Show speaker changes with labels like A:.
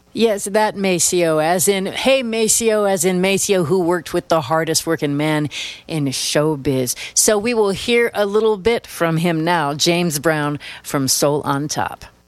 A: Yes, that Maceo, as in, hey Maceo, as in Maceo, who worked with the hardest working man in showbiz. So we will hear a little bit from him now, James Brown from Soul on Top.